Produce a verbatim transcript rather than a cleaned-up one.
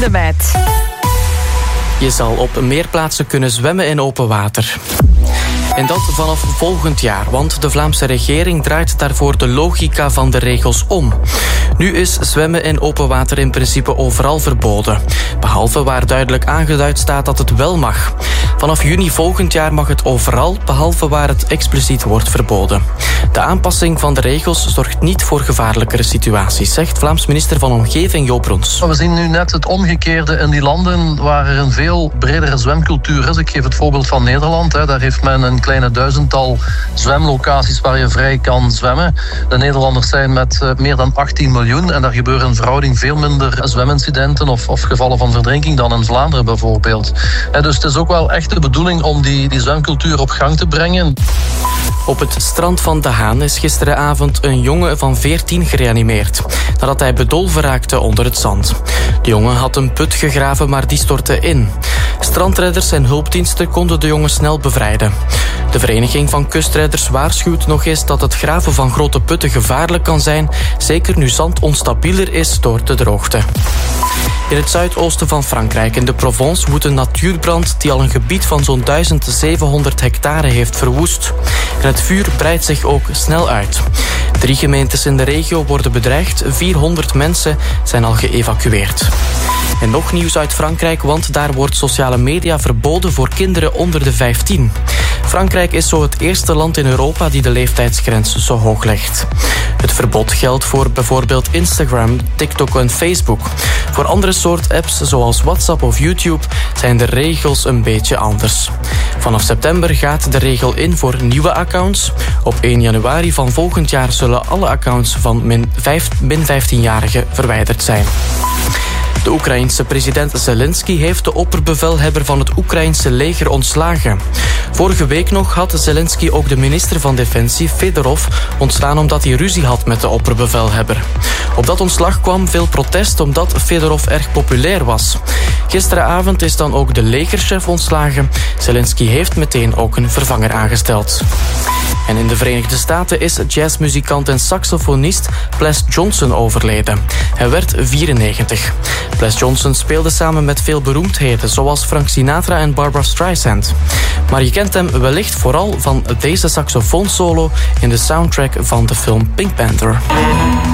De meid. Je zal op meer plaatsen kunnen zwemmen in open water. En dat vanaf volgend jaar, want de Vlaamse regering draait daarvoor de logica van de regels om. Nu is zwemmen in open water in principe overal verboden. Behalve waar duidelijk aangeduid staat dat het wel mag. Vanaf juni volgend jaar mag het overal, behalve waar het expliciet wordt verboden. De aanpassing van de regels zorgt niet voor gevaarlijkere situaties, zegt Vlaams minister van Omgeving Joop Roens. We zien nu net het omgekeerde in die landen waar er een veel bredere zwemcultuur is. Ik geef het voorbeeld van Nederland. Daar heeft men een kleine duizendtal zwemlocaties waar je vrij kan zwemmen. De Nederlanders zijn met meer dan achttien miljoen en daar gebeuren in verhouding veel minder zwemincidenten of, of gevallen van verdrinking dan in Vlaanderen bijvoorbeeld. Dus het is ook wel echt de bedoeling om die, die zwemcultuur op gang te brengen. Op het strand van De Haan is gisteravond een jongen van veertien gereanimeerd, nadat hij bedolven raakte onder het zand. De jongen had een put gegraven, maar die stortte in. Strandredders en hulpdiensten konden de jongen snel bevrijden. De Vereniging van Kustredders waarschuwt nog eens dat het graven van grote putten gevaarlijk kan zijn, zeker nu zand onstabieler is door de droogte. In het zuidoosten van Frankrijk, in de Provence, woedt een natuurbrand die al een gebied van zo'n duizendzevenhonderd hectare heeft verwoest. En het vuur breidt zich ook snel uit. Drie gemeentes in de regio worden bedreigd, vierhonderd mensen zijn al geëvacueerd. En nog nieuws uit Frankrijk, want daar wordt sociale media verboden voor kinderen onder de vijftien. Frankrijk is zo het eerste land in Europa die de leeftijdsgrens zo hoog legt. Het verbod geldt voor bijvoorbeeld Instagram, TikTok en Facebook. Voor andere soort apps zoals WhatsApp of YouTube zijn de regels een beetje anders. Vanaf september gaat de regel in voor nieuwe accounts. Op één januari van volgend jaar zullen alle accounts van min, min vijftienjarigen verwijderd zijn. De Oekraïense president Zelensky heeft de opperbevelhebber van het Oekraïense leger ontslagen. Vorige week nog had Zelensky ook de minister van Defensie, Fedorov, ontslaan omdat hij ruzie had met de opperbevelhebber. Op dat ontslag kwam veel protest omdat Fedorov erg populair was. Gisteravond is dan ook de legerchef ontslagen. Zelensky heeft meteen ook een vervanger aangesteld. En in de Verenigde Staten is jazzmuzikant en saxofonist Ples Johnson overleden. Hij werd vierennegentig. Ples Johnson speelde samen met veel beroemdheden, zoals Frank Sinatra en Barbra Streisand. Maar je kent hem wellicht vooral van deze saxofoonsolo in de soundtrack van de film Pink Panther.